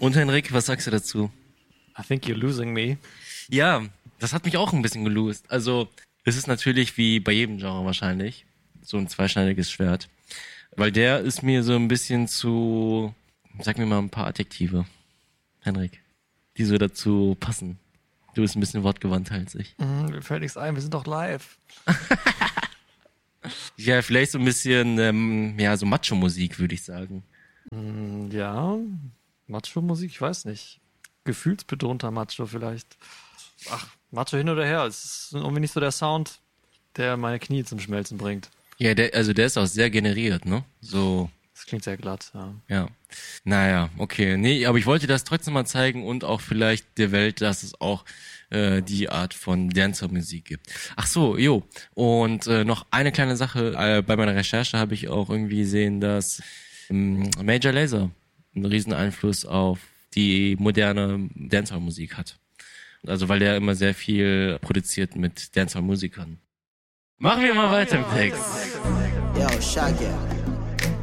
Und Henrik, was sagst du dazu? I think you're losing me. Ja, das hat mich auch ein bisschen gelost. Also, es ist natürlich wie bei jedem Genre wahrscheinlich so ein zweischneidiges Schwert. Weil der ist mir so ein bisschen zu, sag mir mal ein paar Adjektive, Henrik, die so dazu passen. Du bist ein bisschen wortgewandt als ich. Mir fällt nichts ein, wir sind doch live. Ja, vielleicht so ein bisschen, so Macho-Musik, würde ich sagen. Ja, Macho-Musik, ich weiß nicht. Gefühlsbetonter Macho vielleicht. Ach, Macho hin oder her. Es ist irgendwie nicht so der Sound, der meine Knie zum Schmelzen bringt. Ja, der ist auch sehr generiert, ne? So. Das klingt sehr glatt, ja. Ja. Naja, okay. Nee, aber ich wollte das trotzdem mal zeigen und auch vielleicht der Welt, dass es auch die Art von Dancer-Musik gibt. Ach so, jo. Und noch eine kleine Sache. Bei meiner Recherche habe ich auch irgendwie gesehen, dass Major Lazer einen riesen Einfluss auf die moderne Dancehall-Musik hat. Also weil der immer sehr viel produziert mit Dancehall-Musikern. Machen wir mal weiter im Text. Yo, Shaggy.